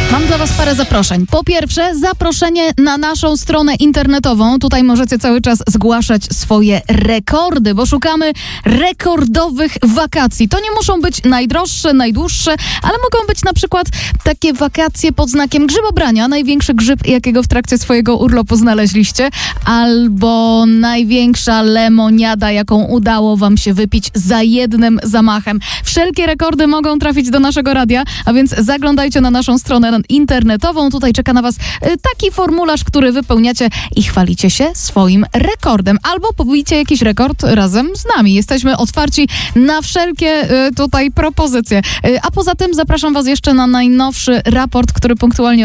Mam dla was parę zaproszeń. Po pierwsze, zaproszenie na naszą stronę internetową. Tutaj możecie cały czas zgłaszać swoje rekordy, bo szukamy rekordowych wakacji. To nie muszą być najdroższe, najdłuższe, ale mogą być na przykład takie wakacje pod znakiem grzybobrania. Największy grzyb, jakiego w trakcie swojego urlopu znaleźliście. Albo największa lemoniada, jaką udało wam się wypić za jednym zamachem. Wszelkie rekordy mogą trafić do naszego radia, a więc zaglądajcie na naszą stronę internetową. Tutaj czeka na was taki formularz, który wypełniacie i chwalicie się swoim rekordem. Albo pobijcie jakiś rekord razem z nami. Jesteśmy otwarci na wszelkie tutaj propozycje. A poza tym zapraszam was jeszcze na najnowszy raport, który punktualnie